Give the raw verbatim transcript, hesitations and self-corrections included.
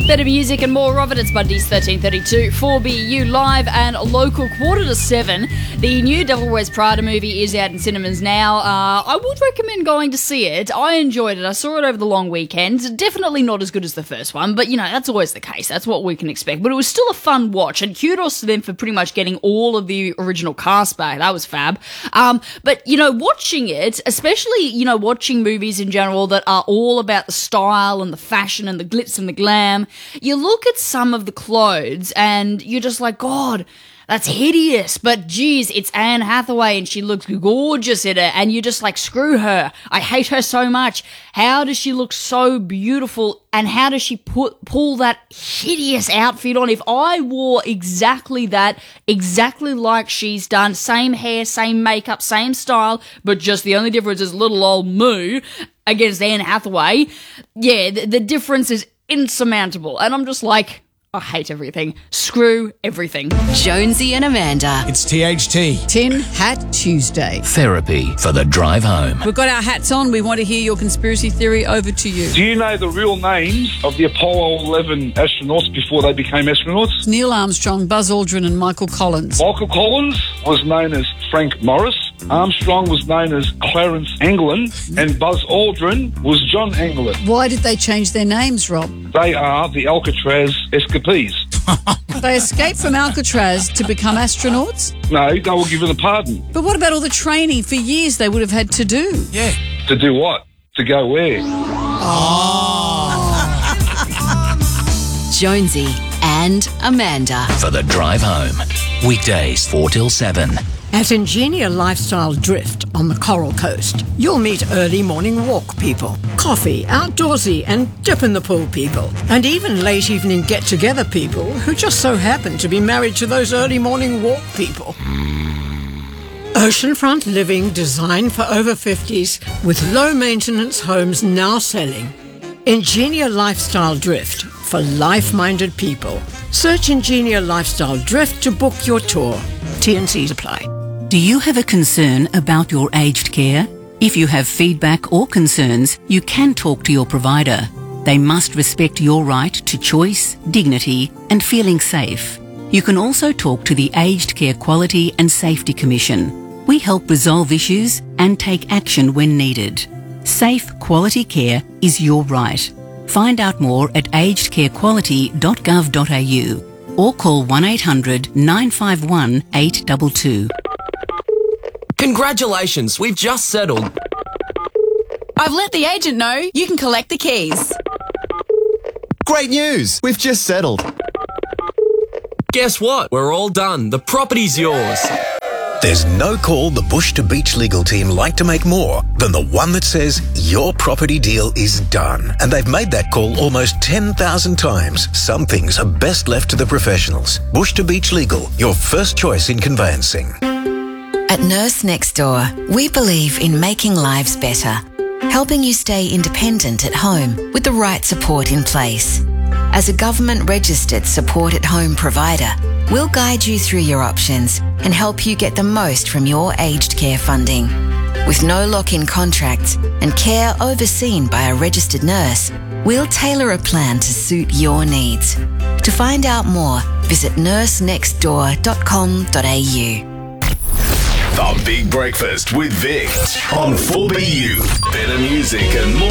Better music and more of it. It's Mondays thirteen thirty-two, four B U live and local, quarter to seven. The new Devil Wears Prada movie is out in cinemas now. Uh, I would recommend going to see it. I enjoyed it. I saw it over the long weekend. Definitely not as good as the first one, but you know, that's always the case. That's what we can expect. But it was still a fun watch, and kudos to them for pretty much getting all of the original cast back. That was fab. Um, but you know, watching it, especially, you know, watching movies in general that are all about the style and the fashion and the glitz and the glam, you look at some of the clothes and you're just like, God, that's hideous. But geez, it's Anne Hathaway and she looks gorgeous in it. And you're just like, screw her. I hate her so much. How does she look so beautiful? And how does she put pull that hideous outfit on? If I wore exactly that, exactly like she's done, same hair, same makeup, same style, but just the only difference is little old Moo against Anne Hathaway, yeah, the, the difference is insurmountable. And I'm just like, I hate everything. Screw everything. Jonesy and Amanda. It's T H T. Tin Hat Tuesday. Therapy for the drive home. We've got our hats on. We want to hear your conspiracy theory. Over to you. Do you know the real names of the Apollo eleven astronauts before they became astronauts? Neil Armstrong, Buzz Aldrin and Michael Collins. Michael Collins was known as Frank Morris. Armstrong was known as Clarence Anglin, and Buzz Aldrin was John Anglin. Why did they change their names, Rob? They are the Alcatraz escapees. They escaped from Alcatraz to become astronauts? No, they were given a pardon. But what about all the training for years they would have had to do? Yeah. To do what? To go where? Jonesy and Amanda. For the drive home. Weekdays four till seven. At Ingenia Lifestyle Drift on the Coral Coast, you'll meet early morning walk people, coffee, outdoorsy and dip in the pool people, and even late evening get-together people who just so happen to be married to those early morning walk people. Oceanfront living designed for over fifties with low-maintenance homes now selling. Ingenia Lifestyle Drift for life-minded people. Search Ingenia Lifestyle Drift to book your tour. T and Cs apply. Do you have a concern about your aged care? If you have feedback or concerns, you can talk to your provider. They must respect your right to choice, dignity, and feeling safe. You can also talk to the Aged Care Quality and Safety Commission. We help resolve issues and take action when needed. Safe, quality care is your right. Find out more at aged care quality dot gov dot a u or call one eight hundred nine five one eight two two. Congratulations, we've just settled. I've let the agent know you can collect the keys. Great news, we've just settled. Guess what? We're all done. The property's yours. There's no call the Bush to Beach legal team like to make more than the one that says your property deal is done. And they've made that call almost ten thousand times. Some things are best left to the professionals. Bush to Beach Legal, your first choice in conveyancing. At Nurse Next Door, we believe in making lives better, helping you stay independent at home with the right support in place. As a government-registered support-at-home provider, we'll guide you through your options and help you get the most from your aged care funding. With no lock-in contracts and care overseen by a registered nurse, we'll tailor a plan to suit your needs. To find out more, visit nurse next door dot com dot a u. The Big Breakfast with Vic on four B U. Better music and more.